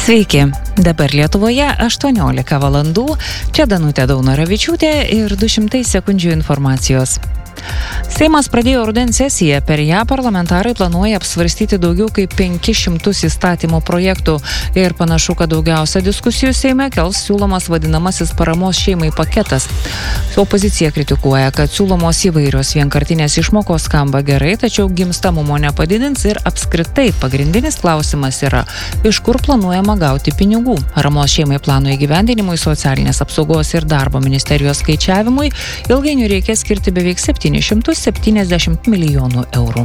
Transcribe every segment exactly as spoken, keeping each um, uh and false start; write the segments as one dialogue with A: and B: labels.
A: Sveiki, dabar Lietuvoje aštuoniolika valandų, čia Danutė Daunoravičiūtė ir du šimtai sekundžių informacijos. Seimas pradėjo rudens sesiją, per ją parlamentarai planuoja apsvarstyti daugiau kaip penkis šimtus įstatymų projektų ir panašu, kad daugiausia diskusijų Seime kels siūlomas vadinamasis paramos šeimai paketas. Opozicija kritikuoja, kad siūlomos įvairios vienkartinės išmokos skamba gerai, tačiau gimstamumo nepadidins ir apskritai pagrindinis klausimas yra, iš kur planuojama gauti pinigų. Paramos šeimai plano įgyvendinimui socialinės apsaugos ir darbo ministerijos skaičiavimui ilgainiui reikia skirti beveik septynis šimtus septyniasdešimt milijonų eurų.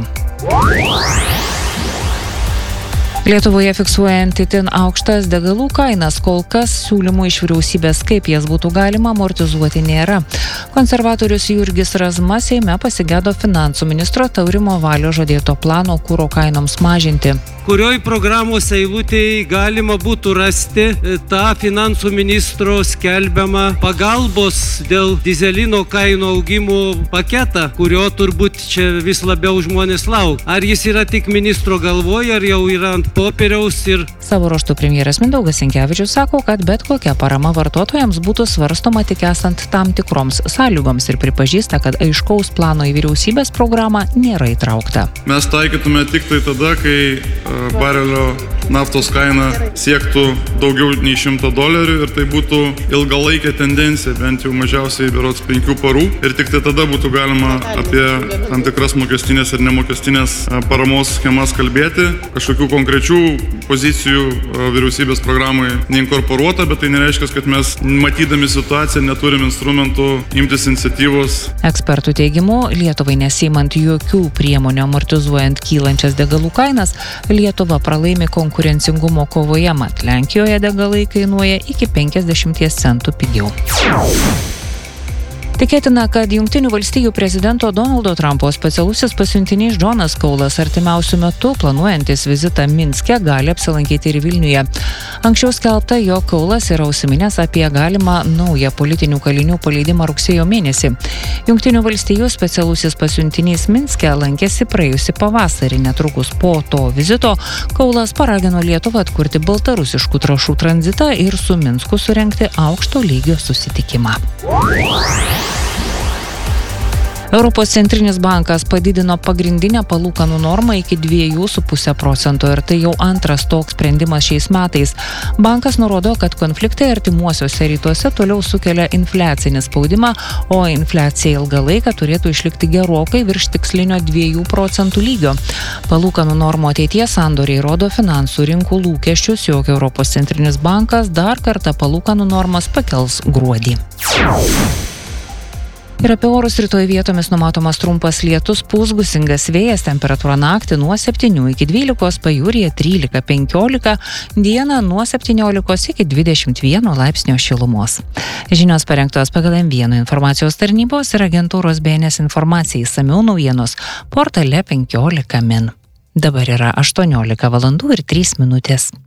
A: Lietuvoje fiksuojant itin aukštas degalų kainas, kol kas siūlymų iš vyriausybės, kaip jas būtų galima amortizuoti, nėra. Konservatorius Jurgis Razma Seime pasigėdo finansų ministro Taurimo Valio žadėto plano kuro kainoms mažinti.
B: Kurioj programos eilutėje galima būtų rasti tą finansų ministro skelbiamą pagalbos dėl dizelino kainų augimo paketą, kurio turbūt čia vis labiau žmonės lauk. Ar jis yra tik ministro galvoje, ar jau yra ant popieriaus ir...
A: Savo ruožtu premjeras Mindaugas Sinkevičius sako, kad bet kokia parama vartotojams būtų svarstoma tik esant tam tikroms sąlygoms ir pripažįsta, kad aiškaus plano į vyriausybės programą nėra įtraukta.
C: Mes taikytume tik tai tada, kai barelio naftos kaina siektų daugiau nei šimto dolerių ir tai būtų ilgalaikė tendencija, bent jau mažiausiai berods penkių parų. Ir tik tai tada būtų galima apie tam tikras mokestinės ir nemokestinės paramos schemas kalbėti. Kažkokių konkrečių pozicijų vyriausybės programai neinkorporuota, bet tai nereiškia, kad mes matydami situaciją neturim instrumentų imtis iniciatyvos.
A: Ekspertų teigimu, Lietuvai nesiimant jokių priemonių amortizuojant kylančias degalų kainas, Lietuva pralaimi konkurencingumo kovoje, mat Lenkijoje degalai kainuoja iki penkiasdešimt centų pigiau. Tikėtina, kad Jungtinių valstijų prezidento Donaldo Trumpo specialusis pasiuntinys Džonas Kaulas artimiausiu metu planuojantis vizitą Minske gali apsilankyti ir Vilniuje. Anksčiau skelbta, jog Kaulas yra užsiminęs apie galimą naują politinių kalinių paleidimą rugsėjo mėnesį. Jungtinių valstijų specialusis pasiuntinys Minske lankėsi praėjusį pavasarį. Netrukus po to vizito Kaulas paragino Lietuvą atkurti baltarusiškų trąšų tranzitą ir su Minsku surengti aukšto lygio susitikimą. Europos centrinis bankas padidino pagrindinę palūkanų normą iki dviejų su puse procento ir tai jau antras toks sprendimas šiais metais. Bankas nurodo, kad konfliktai artimuosiuose rytuose toliau sukelia infliacinį spaudimą, o infliacija ilgą laiką turėtų išlikti gerokai virš tikslinio dviejų procentų lygio. Palūkanų normų ateities sandoriai rodo finansų rinkų lūkesčius, jog Europos centrinis bankas dar kartą palūkanų normas pakels gruodį. Ir apie orus rytoj vietomis numatomas trumpas lietus, pūs gūsingas vėjas, temperatūra naktį nuo septynių iki dvylikos, pajūryje trylika penkiolika, dieną nuo septyniolikos iki dvidešimt vieno laipsnio šilumos. Žinios parengtos pagal M vienas informacijos tarnybos ir agentūros B N S informacijai, išsamiau naujienos portale penkiolika min. Dabar yra aštuoniolika valandų ir trys minutės.